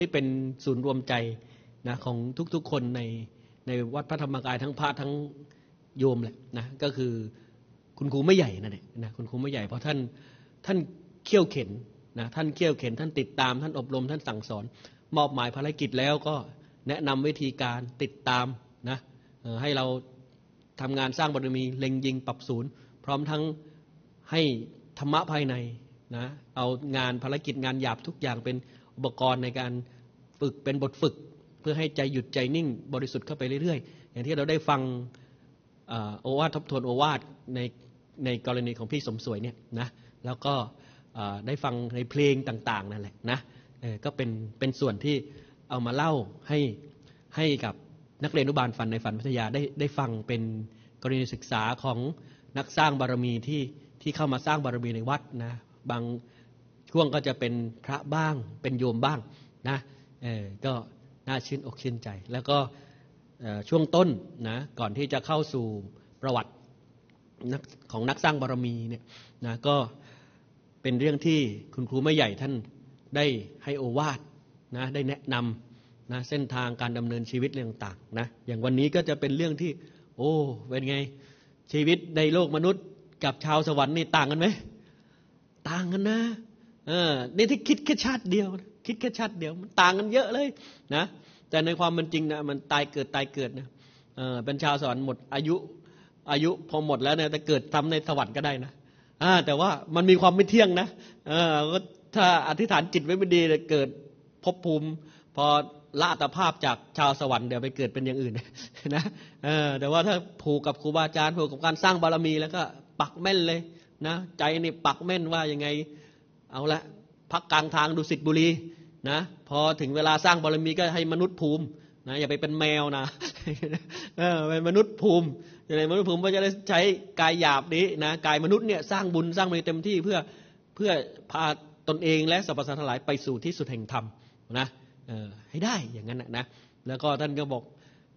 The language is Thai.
ที่เป็นศูนย์รวมใจนะของทุกๆคนในวัดพระธรรมกายทั้งพระทั้งโยมแหละนะก็คือคุณครูไม่ใหญ่นั่นแหละนะคุณครูไม่ใหญ่เพราะท่านเขี่ยวเข็นนะท่านเขี่ยวเข็นท่านติดตามท่านอบรมท่านสั่งสอนมอบหมายภารกิจแล้วก็แนะนำวิธีการติดตามนะให้เราทำงานสร้างบารมีเล็งยิงปรับศูนย์พร้อมทั้งให้ธรรมะภายในนะเอางานภารกิจงานหยาบทุกอย่างเป็นอุปกรณ์ในการฝึกเป็นบทฝึกเพื่อให้ใจหยุดใจนิ่งบริสุทธิ์เข้าไปเรื่อยๆอย่างที่เราได้ฟังโอวาททบทวนโอวาทในกรณีของพี่สมสวยเนี่ยนะแล้วก็ได้ฟังในเพลงต่างๆนั่นแหละนะก็เป็นส่วนที่เอามาเล่าให้กับนักเรียนอนุบาลฝันในฝันพิทยาได้ฟังเป็นกรณีศึกษาของนักสร้างบารมีที่เข้ามาสร้างบารมีในวัดนะบางช่วงก็จะเป็นพระบ้างเป็นโยมบ้างนะก็น่าชื่นอกชื่นใจแล้วก็ช่วงต้นนะก่อนที่จะเข้าสู่ประวัติของนักสร้างบารมีเนี่ยนะก็เป็นเรื่องที่คุณครูไม่ใหญ่ท่านได้ให้โอวาทนะได้แนะนำนะเส้นทางการดำเนินชีวิตเรื่องต่างๆนะอย่างวันนี้ก็จะเป็นเรื่องที่โอ้เป็นไงชีวิตในโลกมนุษย์กับชาวสวรรค์นี่ต่างกันไหมต่างกันนะนี่ที่คิดแค่ชาติเดียวคิดแค่ชาติเดียวมันต่างกันเยอะเลยนะแต่ในความเป็นจริงนะมันตายเกิดนะเป็นชาวสวรรค์หมดอายุพอหมดแล้วเนี่ยแต่เกิดทำในสวรรค์ก็ได้นะแต่ว่ามันมีความไม่เที่ยงนะก็ถ้าอธิษฐานจิตไว้ไม่ดีเลยเกิดภพภูมิพอละอัตภาพจากชาวสวรรค์เดี๋ยวไปเกิดเป็นอย่างอื่นนะแต่ว่าถ้าผูกกับครูบาอาจารย์ผูกกับการสร้างบารมีแล้วก็ปักแม่นเลยนะใจนี่ปักแม่นว่ายังไงเอาละพักกลางทางดุสิตบุรีนะพอถึงเวลาสร้างบารมีก็ให้มนุษย์ภูมินะอย่าไปเป็นแมวนะเป็นมนุษย์ภูมิในมนุษย์ภูมิก็จะได้ใช้กายหยาบนี้นะกายมนุษย์เนี่ยสร้างบุญสร้างบารมีเต็มที่เพื่อพาตนเองและสรรพสัตว์ทั้งหลายไปสู่ที่สุดแห่งธรรมนะให้ได้อย่างนั้นนะแล้วก็ท่านก็บอก